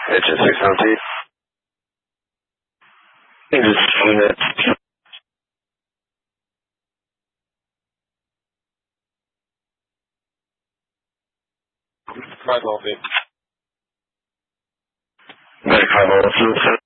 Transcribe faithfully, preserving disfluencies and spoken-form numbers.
Engine six seventy. Engine unit. five oh eight. ninety-five oh two.